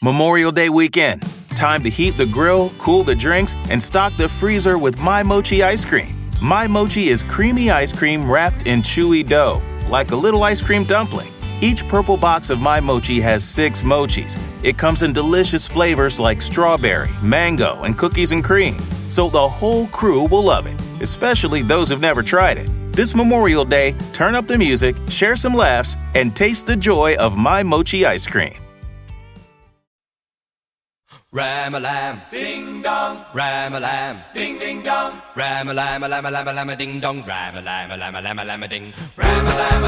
Memorial Day weekend. Time to heat the grill, cool the drinks, and stock the freezer with My Mochi ice cream. My Mochi is creamy ice cream wrapped in chewy dough, like a little ice cream dumpling. Each purple box of My Mochi has 6 mochis. It comes in delicious flavors like strawberry, mango, and cookies and cream. So the whole crew will love it, especially those who've never tried it. This Memorial Day, turn up the music, share some laughs, and taste the joy of My Mochi ice cream. Ram-a-lam, ding-dong, ram-a-lam, ding-ding-dong, ram-a-lam-a-lam-a-lam-a-lam-a-ding-dong, ram-a-lam-a-lam-a-lam-a-lam-a-ding, ram-a-lam.